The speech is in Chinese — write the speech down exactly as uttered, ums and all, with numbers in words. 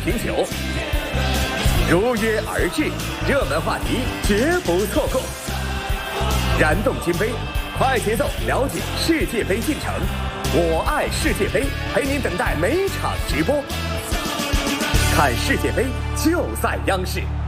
品酒，如约而至，热门话题绝不错过。燃动金杯，快节奏了解世界杯进程。我爱世界杯，陪您等待每场直播。看世界杯就在央视。